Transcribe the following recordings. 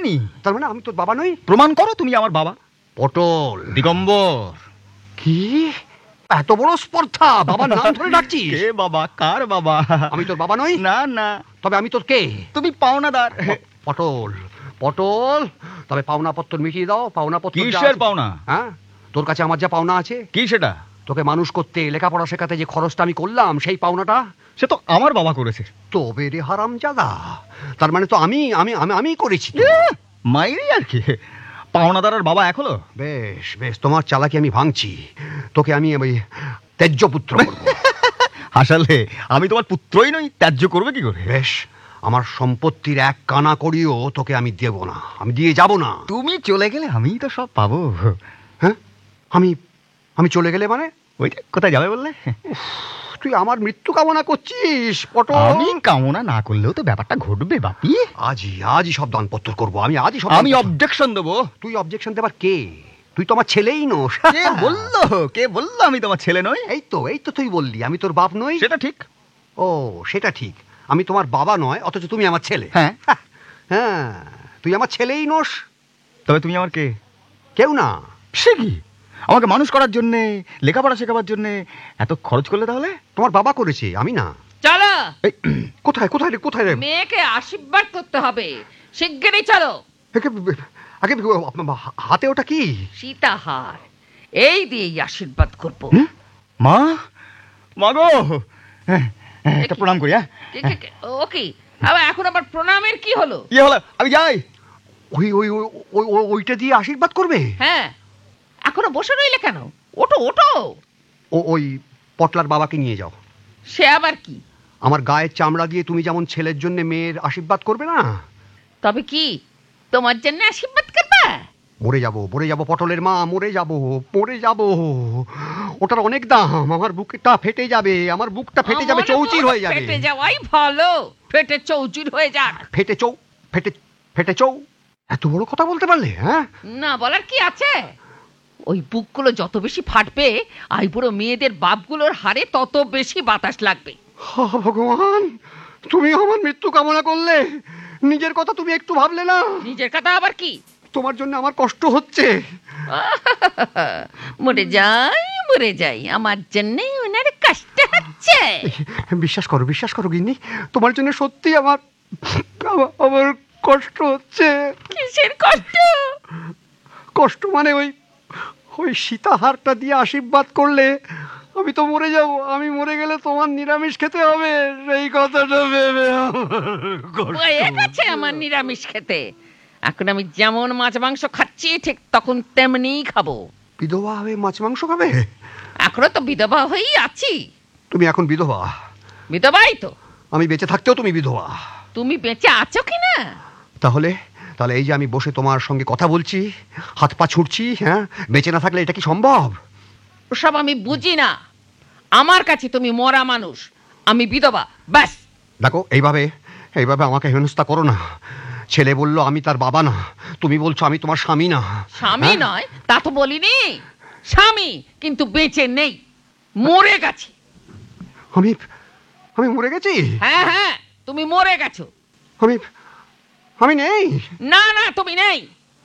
জানি। তার মানে আমি তোর বাবা নই? প্রমাণ করো তুমি আমার বাবা। পটল। দিগম্বর। কি এত বড় স্পর্ধা, বাবার নাম ধরে ডাকছিস? কে বাবা? কার বাবা? আমি তোর বাবা নই? না না। তবে আমি তোর কে? তুমি পাওনাদার। পটল পটল, তবে পাওনা পত্র মিটিয়ে দাও। পাওনা পত্র কিসের পাওনা? হ্যাঁ, তোর কাছে আমার যা পাওনা আছে। কি সেটা? তোকে মানুষ করতে, লেখাপড়া শেখাতে যে খরচটা আমি করলাম, সেই পাওনাটা। সে তো আমার বাবা করেছে। তবে রে হারামজাদা, তার মানে তো আমি আমি আমি আমি করেছি। মাইরি আর কি, পাওনাদার আর বাবা এক হলো? বেশ বেশ, তোমার চালাকি আমি ভাঙছি। তোকে আমি ওই ত্যায্য পুত্র করবো। আসলে আমি তোমার পুত্রই নই, ত্যায্য করবে কি করে? বেশ, আমার সম্পত্তির এক কানা করিও তোকে আমি দেব না, আমি দিয়ে যাব না। তুমি চলে গেলে আমিই তো সব পাবো। হ্যাঁ, আমি আমি চলে গেলে মানে? ওইটা কোথায় যাবে বললে? তুই আমার মৃত্যু কামনা করছিস পটল? আমি কামনা না করলেও তো ব্যাপারটা ঘটবে বাপি। আজই সব দানপত্র করবো আমি, আজই সব। আমি অবজেকশন দেবো। তুই অবজেকশন দেবার কে? তুই তো আমার ছেলেই নোস। কে বললো আমি তোমার ছেলে নই? এই তো তুই বললি আমি তোর বাপ নই। সেটা ঠিক। ও, সেটা ঠিক। আমি তোমার বাবা নয়, অথচ তুমি আমার ছেলে। হ্যাঁ হ্যাঁ, তুই আমার ছেলেই নোস। তবে তুমি আমার কে? কেউ না। সে কি, আমাকে মানুষ করার জন্য, লেখাপড়া শেখাবার জন্য এত খরচ করলে তাহলে? তোমার বাবা করেছে, আমি না। চলো। কোথায় কোথায় রে, কোথায় রে? মেয়েকে আশীর্বাদ করতে হবে, শিগগিরই চলো। আগে হাতে ওটা কি? সীতাহার, এই দিয়েই আশীর্বাদ করবো। মা, মা গো, একটা প্রণাম করি। হ্যাঁ, ওকে, আবার এখন আবার প্রণামের কি হলো? কি হলো? আমি যাই। ওই ওই ওইটা দিয়ে আশীর্বাদ করবে? হ্যাঁ, এখনো বসে রইলে কেন? ওঠো ওঠো। ওই পটলার বাবাকে নিয়ে যাও। সে আবার কি? আমার গায়ের চামড়া দিয়ে তুমি যেমন ছেলের জন্য মেয়ের আশীর্বাদ করবে না, তবে কি তোমার জন্য আশীর্বাদ করবা? মরে যাব পটলের মা, মরে যাব। ওটার অনেক দাম, আমার বুকটা ফেটে যাবে, আমার বুকটা ফেটে যাবে, চৌচির হয়ে যাবে। ফেটে যাওয়াই ভালো, ফেটে চৌচির হয়ে যাক। ফেটে চৌ, এত বড় কথা বলতে পারলে? হ্যাঁ, না বলার কি আছে? ওই বুকগুলো যত বেশি ফাটবে, আইবুড়ো মেয়েদের বাপগুলোর হাড়ে তত বেশি বাতাস লাগবে। ভগবান, তুমি আমার মৃত্যু কামনা করলে, নিজের কথা তুমি একটু ভাবলে না? নিজের কথা আবার কি? তোমার জন্য আমার কষ্ট হচ্ছে। মরে যাই, আমার জন্য ওনার কষ্ট হচ্ছে। বিশ্বাস করো গিন্নি, তোমার জন্য সত্যি আমার কষ্ট হচ্ছে। কিসের কষ্ট? কষ্ট মানে ওই সীতাহারটা দিয়ে আশীর্বাদ করলে আমি তো মরে যাব, আমি মরে গেলে তোমার নিরামিষ খেতে হবে, সেই কথাটা ভেবে হয়ে গেছে আমার নিরামিষ খেতে। এখন আমি যেমন মাছ মাংস খাচ্ছি, ঠিক তখন তেমনিই খাবো। বিধবা হয়ে মাছ মাংস খাবে? এখনো তো বিধবা হয়েই আছি। তুমি এখন বিধবা? বিধবাই তো। আমি বেঁচে থাকতেও তুমি বিধবা? তুমি বেঁচে আছো কিনা? তাহলে এই যে আমি বসে তোমার সঙ্গে কথা বলছি, হাত পা ছুটছি, হ্যাঁ, বেঁচে না থাকলে এটা কি সম্ভব? ওসব আমি বুঝি না। আমার কাছে তুমি মরা মানুষ, আমি বিধবা, ব্যাস। দেখো, এইভাবে আমাকে হেনস্থা করো না। ছেলে বলল আমি তার বাবা না, তুমি বলছো আমি তোমার স্বামী না। স্বামী নয় তা তো বলিনি, স্বামী কিন্তু বেঁচে নেই, মরে গেছে। আমি মরে গেছি? হ্যাঁ, তুমি মরে গেছো। আমি নেই? না, তুমি নেই।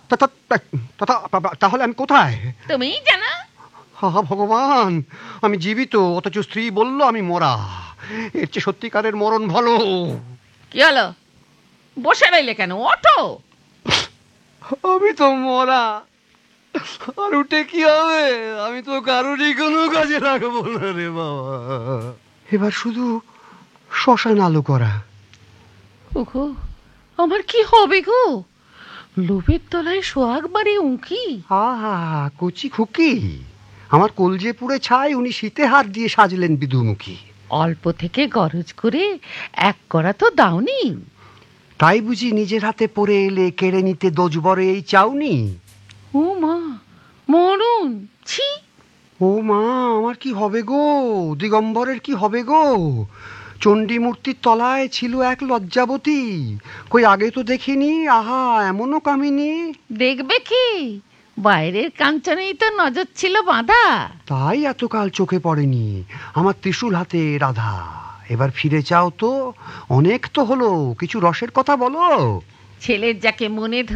তাহলে আমি কোথায়? তুমি জানো? ভগবান, আমি জীবিত, অথচ স্ত্রী বলল আমি মরা। এর চেয়ে সত্যিকারের মরণ ভালো। কি হলো, বসে রইলে কেন? ওঠো। আমি তো মরা, আর উঠে কি হবে? আমি তো কারোরই কোনো কাজে লাগবো না রে বাবা। এবার শুধু শ্মশান আলো করা। ওগো, আমার কি হবে গো? লোভের তলায় সোহাগ বাড়ি উঁকি। কচি খুকি, আমার কলজে পুড়ে ছাই, উনি শীতে হাত দিয়ে সাজলেন বিধুমুখী। অল্প থেকে গরজ করে এক করা তো দাওনি? তাই বুঝি নিজের হাতে পড়ে এলে কেড়ে নিতে দোজবরে এই চাউনি? ও মা, মরণ! ছি! ও মা, আমার কি হবে গো? দিগম্বরের কি হবে গো? চণ্ডী মূর্তির তলায় ছিল এক লজ্জাবতী, কই আগে তো দেখিনি। আহা, এমনও কামিনী। দেখবে কি, বাইরের কাঞ্চনেই তো নজর ছিল বাঁধা। তাই এতকাল চোখে পড়েনি আমার ত্রিশূল হাতে রাধা। এবার ফিরে চাও তো, অনেক তো হলো, কিছু রসের কথা বলো। ছেলের যাকে মনে